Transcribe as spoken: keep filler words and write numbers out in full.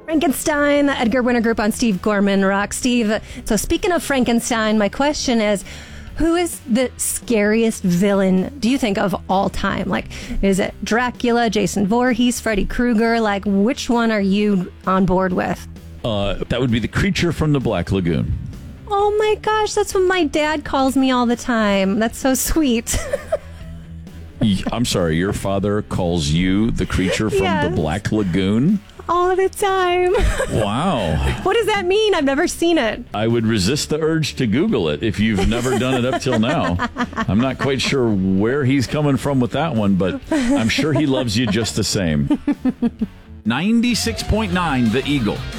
Frankenstein, the Edgar Winter Group on Steve Gorman Rock. Steve, so speaking of Frankenstein, my question is, who is the scariest villain, do you think, of all time? Like, is it Dracula, Jason Voorhees, Freddy Krueger? Like, which one are you on board with? Uh, that would be the creature from the Black Lagoon. Oh my gosh, that's what my dad calls me all the time. That's so sweet. I'm sorry, your father calls you the creature from Yes. the Black Lagoon? All the time. Wow. What does that mean? I've never seen it. I would resist the urge to Google it if you've never done it up till now. I'm not quite sure where he's coming from with that one, but I'm sure he loves you just the same. ninety-six point nine The Eagle.